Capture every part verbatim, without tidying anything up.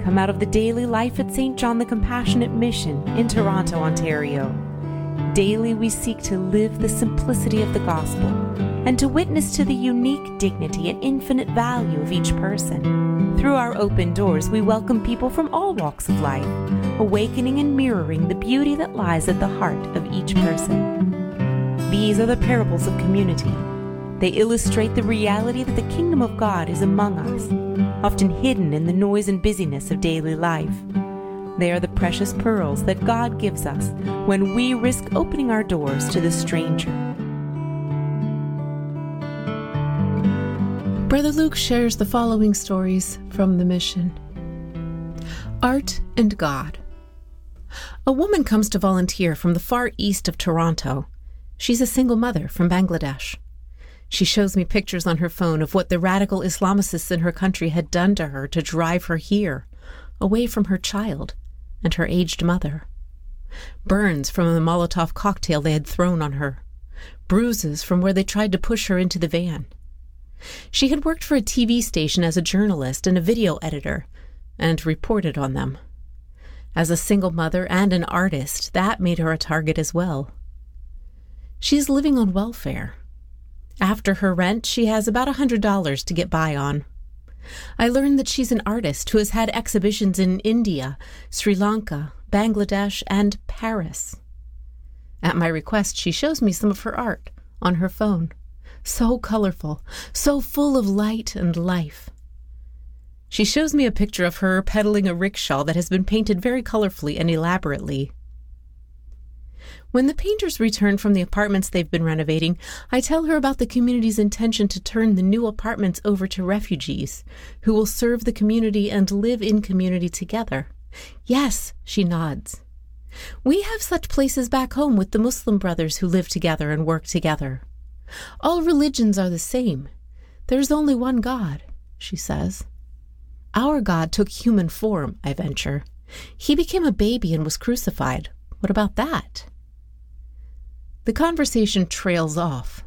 come out of the daily life at Saint John the Compassionate Mission in Toronto, Ontario. Daily we seek to live the simplicity of the gospel and to witness to the unique dignity and infinite value of each person. Through our open doors, we welcome people from all walks of life, awakening and mirroring the beauty that lies at the heart of each person. These are the parables of community. They illustrate the reality that the kingdom of God is among us, often hidden in the noise and busyness of daily life. They are the precious pearls that God gives us when we risk opening our doors to the stranger. Brother Luke shares the following stories from the mission. Art and God. A woman comes to volunteer from the far east of Toronto. She's a single mother from Bangladesh. She shows me pictures on her phone of what the radical Islamicists in her country had done to her to drive her here, away from her child and her aged mother. Burns from the Molotov cocktail they had thrown on her. Bruises from where they tried to push her into the van. She had worked for a T V station as a journalist and a video editor, and reported on them. As a single mother and an artist, that made her a target as well. She is living on welfare. After her rent, she has about one hundred dollars to get by on. I learned that she's an artist who has had exhibitions in India, Sri Lanka, Bangladesh, and Paris. At my request, she shows me some of her art on her phone. So colorful, so full of light and life. She shows me a picture of her pedaling a rickshaw that has been painted very colorfully and elaborately. When the painters return from the apartments they've been renovating, I tell her about the community's intention to turn the new apartments over to refugees, who will serve the community and live in community together. Yes, she nods. We have such places back home with the Muslim brothers who live together and work together. All religions are the same. There's only one God, she says. Our God took human form, I venture. He became a baby and was crucified. What about that? The conversation trails off.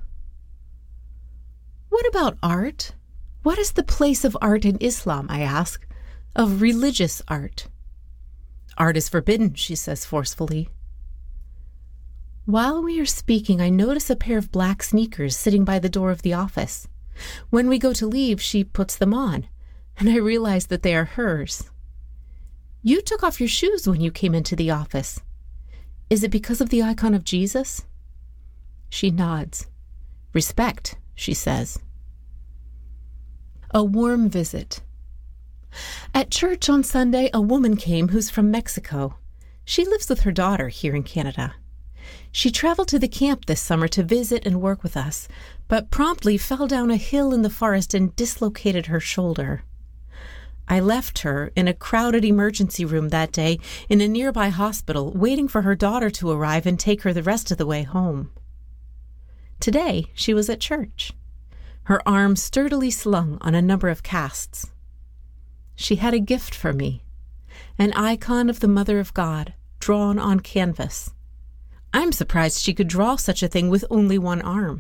What about art? What is the place of art in Islam, I ask, of religious art? Art is forbidden, she says forcefully. While we are speaking, I notice a pair of black sneakers sitting by the door of the office. When we go to leave, she puts them on, and I realize that they are hers. You took off your shoes when you came into the office. Is it because of the icon of Jesus? She nods. Respect, she says. A warm visit. At church on Sunday, a woman came who's from Mexico. She lives with her daughter here in Canada. She traveled to the camp this summer to visit and work with us, but promptly fell down a hill in the forest and dislocated her shoulder. I left her in a crowded emergency room that day in a nearby hospital, waiting for her daughter to arrive and take her the rest of the way home. Today, she was at church, her arm sturdily slung on a number of casts. She had a gift for me, an icon of the Mother of God, drawn on canvas. I'm surprised she could draw such a thing with only one arm.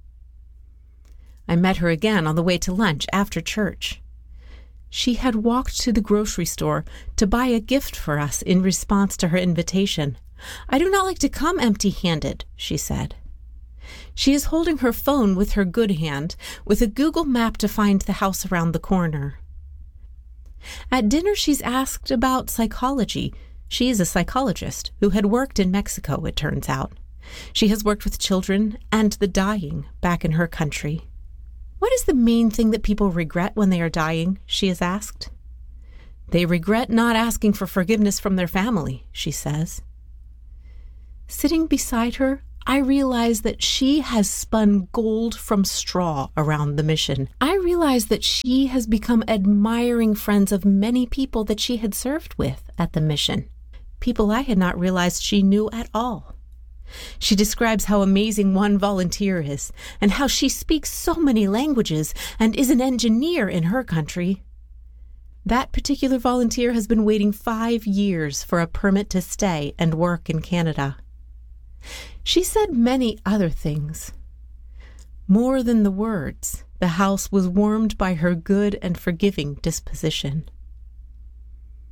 I met her again on the way to lunch after church. She had walked to the grocery store to buy a gift for us in response to her invitation. I do not like to come empty-handed, she said. She is holding her phone with her good hand, with a Google map to find the house around the corner. At dinner, she's asked about psychology. She is a psychologist who had worked in Mexico, it turns out. She has worked with children and the dying back in her country. What is the main thing that people regret when they are dying? She is asked. They regret not asking for forgiveness from their family, she says. Sitting beside her, I realize that she has spun gold from straw around the mission. I realize that she has become admiring friends of many people that she had served with at the mission, people I had not realized she knew at all. She describes how amazing one volunteer is, and how she speaks so many languages and is an engineer in her country. That particular volunteer has been waiting five years for a permit to stay and work in Canada. She said many other things. More than the words, the house was warmed by her good and forgiving disposition.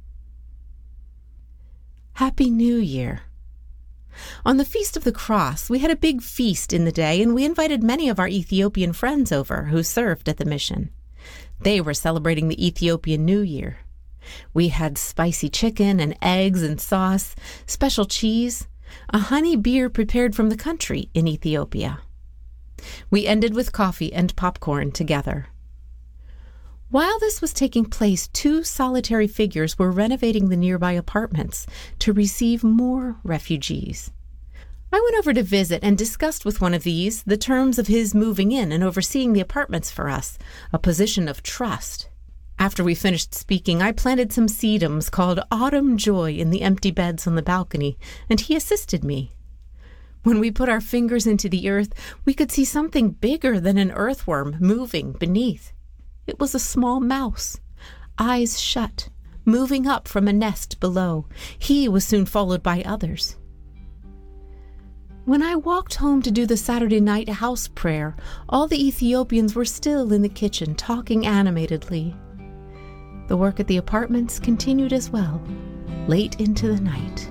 Happy New Year. On the Feast of the Cross, we had a big feast in the day, and we invited many of our Ethiopian friends over who served at the mission. They were celebrating the Ethiopian New Year. We had spicy chicken and eggs and sauce, special cheese, a honey beer prepared from the country in Ethiopia. We ended with coffee and popcorn together. While this was taking place, two solitary figures were renovating the nearby apartments to receive more refugees. I went over to visit and discussed with one of these the terms of his moving in and overseeing the apartments for us, a position of trust. After we finished speaking, I planted some sedums called Autumn Joy in the empty beds on the balcony, and he assisted me. When we put our fingers into the earth, we could see something bigger than an earthworm moving beneath. It was a small mouse, eyes shut, moving up from a nest below. He was soon followed by others. When I walked home to do the Saturday night house prayer, all the Ethiopians were still in the kitchen, talking animatedly. The work at the apartments continued as well, late into the night.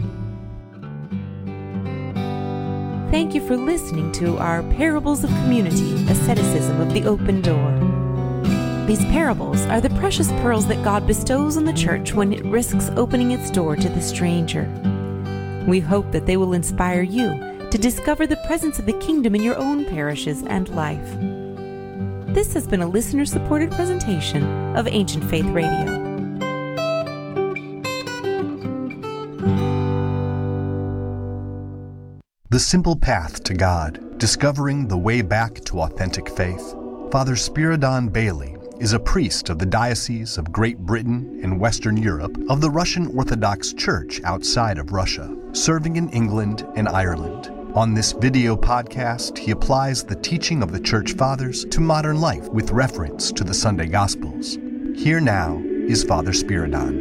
Thank you for listening to our Parables of Community, Asceticism of the Open Door. These parables are the precious pearls that God bestows on the church when it risks opening its door to the stranger. We hope that they will inspire you to discover the presence of the kingdom in your own parishes and life. This has been a listener-supported presentation of Ancient Faith Radio. The Simple Path to God, Discovering the Way Back to Authentic Faith. Father Spiridon Bailey is a priest of the Diocese of Great Britain and Western Europe of the Russian Orthodox Church outside of Russia, serving in England and Ireland. On this video podcast, he applies the teaching of the Church Fathers to modern life with reference to the Sunday Gospels. Here now is Father Spiridon.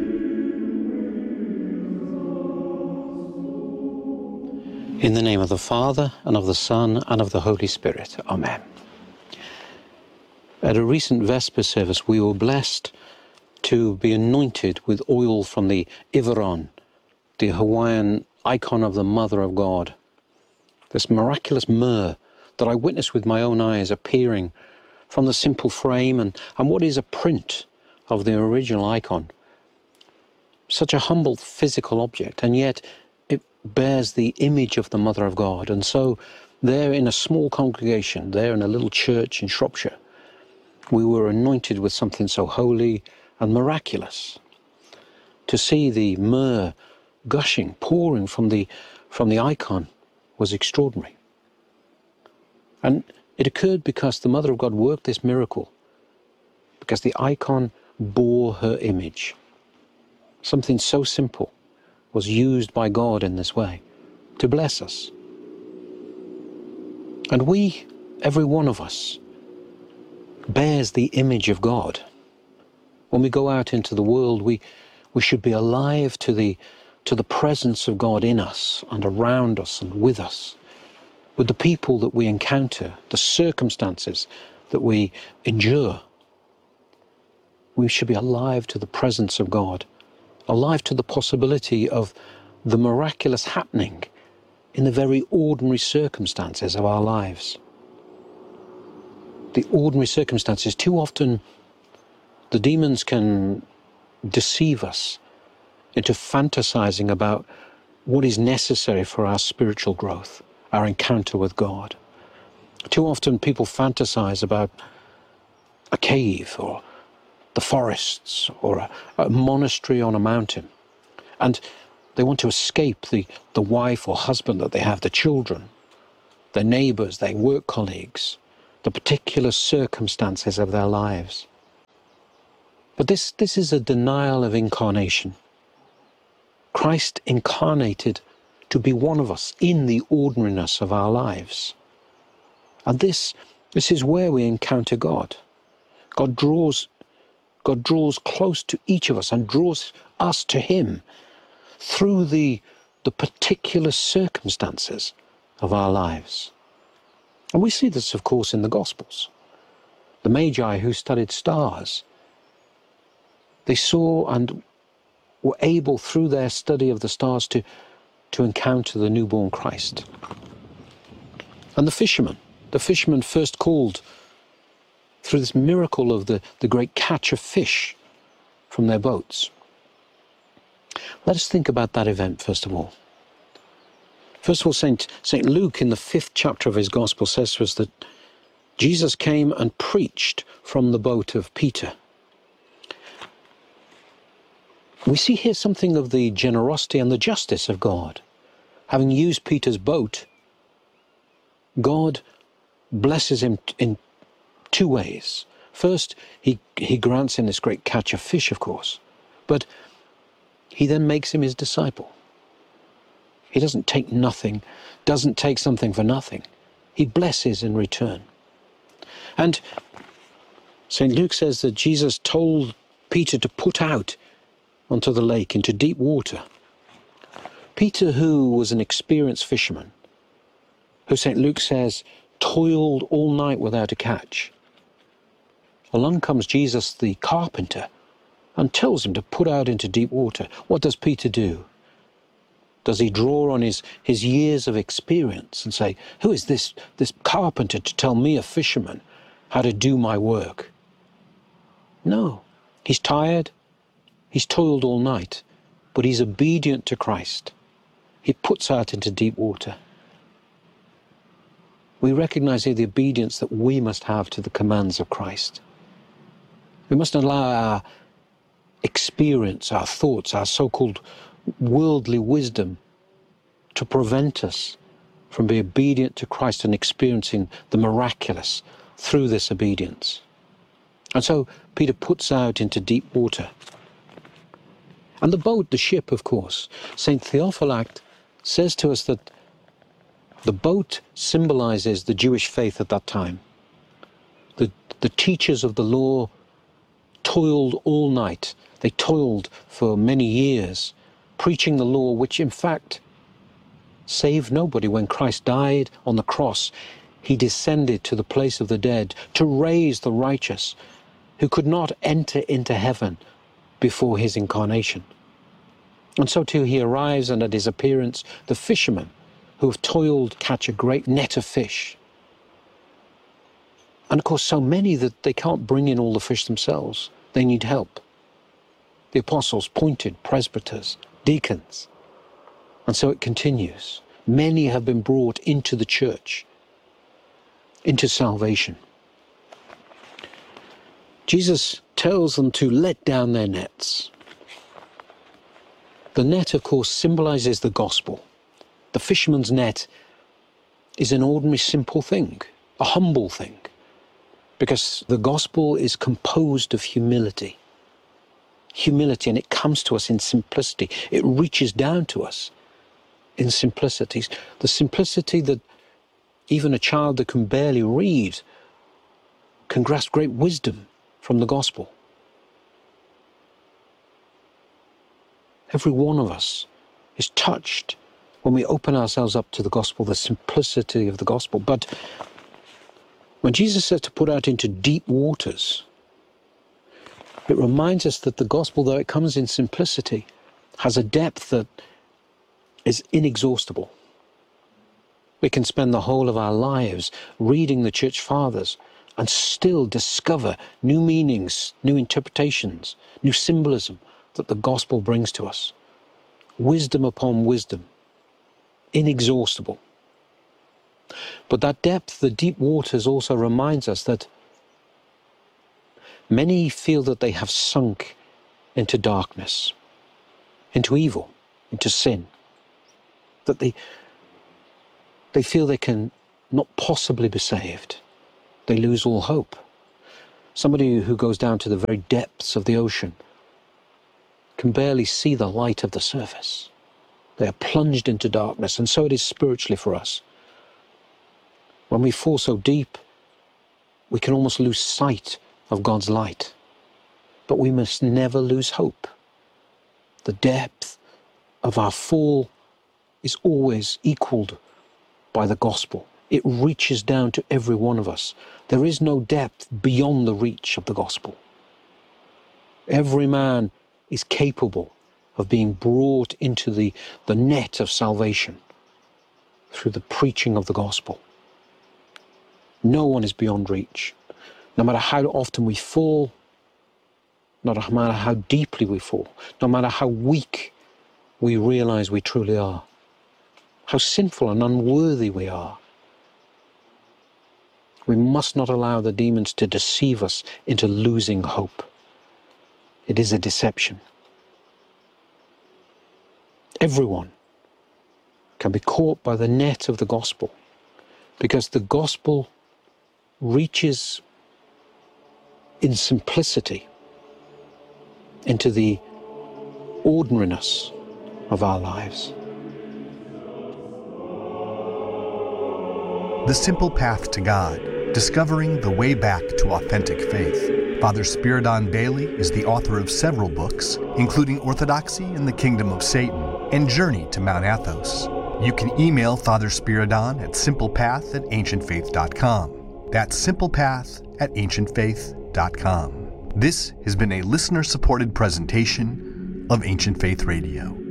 In the name of the Father, and of the Son, and of the Holy Spirit. Amen. At a recent Vesper service, we were blessed to be anointed with oil from the Ivaron, the Hawaiian icon of the Mother of God. This miraculous myrrh that I witnessed with my own eyes appearing from the simple frame and, and what is a print of the original icon. Such a humble physical object, and yet it bears the image of the Mother of God. And so there in a small congregation, there in a little church in Shropshire, we were anointed with something so holy and miraculous. To see the myrrh gushing, pouring from the, from the icon was extraordinary. And it occurred because the Mother of God worked this miracle, because the icon bore her image. Something so simple was used by God in this way to bless us. And we, every one of us, bears the image of God. When we go out into the world, we, we should be alive to the, to the presence of God in us and around us and with us, with the people that we encounter, the circumstances that we endure. We should be alive to the presence of God, alive to the possibility of the miraculous happening in the very ordinary circumstances of our lives. The ordinary circumstances, too often the demons can deceive us into fantasizing about what is necessary for our spiritual growth, our encounter with God. Too often people fantasize about a cave or the forests or a, a monastery on a mountain, and they want to escape the, the wife or husband that they have, the children, their neighbors, their work colleagues, the particular circumstances of their lives. But this, this is a denial of incarnation. Christ incarnated to be one of us in the ordinariness of our lives. And this, this is where we encounter God. God draws, God draws close to each of us and draws us to him through the, the particular circumstances of our lives. And we see this, of course, in the Gospels. The Magi who studied stars, they saw and were able, through their study of the stars, to, to encounter the newborn Christ. And the fishermen, the fishermen first called through this miracle of the, the great catch of fish from their boats. Let us think about that event, first of all. First of all, Saint, Saint Luke, in the fifth chapter of his Gospel, says to us that Jesus came and preached from the boat of Peter. We see here something of the generosity and the justice of God. Having used Peter's boat, God blesses him in two ways. First, he, he grants him this great catch of fish, of course, but he then makes him his disciple. He doesn't take nothing, doesn't take something for nothing. He blesses in return. And Saint Luke says that Jesus told Peter to put out onto the lake, into deep water. Peter, who was an experienced fisherman, who Saint Luke says toiled all night without a catch. Along comes Jesus the carpenter and tells him to put out into deep water. What does Peter do? Does he draw on his, his years of experience and say, who is this, this carpenter to tell me, a fisherman, how to do my work? No. He's tired. He's toiled all night, but he's obedient to Christ. He puts out into deep water. We recognize here the obedience that we must have to the commands of Christ. We must allow our experience, our thoughts, our so-called worldly wisdom to prevent us from being obedient to Christ and experiencing the miraculous through this obedience. And so Peter puts out into deep water. And the boat, the ship, of course, Saint Theophylact says to us that the boat symbolizes the Jewish faith at that time. The, the teachers of the law toiled all night. They toiled for many years, preaching the law, which in fact saved nobody. When Christ died on the cross, he descended to the place of the dead to raise the righteous who could not enter into heaven before his incarnation. And so too he arrives, and at his appearance, the fishermen who have toiled catch a great net of fish. And of course so many that they can't bring in all the fish themselves. They need help. The apostles pointed, presbyters, deacons. And so it continues. Many have been brought into the church, into salvation. Jesus tells them to let down their nets. The net, of course, symbolizes the gospel. The fisherman's net is an ordinary, simple thing, a humble thing, because the gospel is composed of humility. Humility, and it comes to us in simplicity. It reaches down to us in simplicities. The simplicity that even a child that can barely read can grasp great wisdom from the gospel. Every one of us is touched when we open ourselves up to the gospel, the simplicity of the gospel. But when Jesus says to put out into deep waters, it reminds us that the gospel, though it comes in simplicity, has a depth that is inexhaustible. We can spend the whole of our lives reading the church fathers and still discover new meanings, new interpretations, new symbolism that the gospel brings to us. Wisdom upon wisdom, inexhaustible. But that depth, the deep waters, also reminds us that many feel that they have sunk into darkness, into evil, into sin, that they, they feel they can not possibly be saved. They lose all hope. Somebody who goes down to the very depths of the ocean can barely see the light of the surface. They are plunged into darkness, and so it is spiritually for us. When we fall so deep, we can almost lose sight of God's light. But we must never lose hope. The depth of our fall is always equaled by the gospel. It reaches down to every one of us. There is no depth beyond the reach of the gospel. Every man is capable of being brought into the, the net of salvation through the preaching of the gospel. No one is beyond reach. No matter how often we fall, no matter how deeply we fall, no matter how weak we realize we truly are, how sinful and unworthy we are, we must not allow the demons to deceive us into losing hope. It is a deception. Everyone can be caught by the net of the gospel, because the gospel reaches in simplicity into the ordinariness of our lives. The Simple Path to God, Discovering the Way Back to Authentic Faith. Father Spiridon Bailey is the author of several books, including Orthodoxy in the Kingdom of Satan and Journey to Mount Athos. You can email Father Spiridon at simplepath at ancientfaith dot com. That's simplepath at ancientfaith dot com. This has been a listener-supported presentation of Ancient Faith Radio.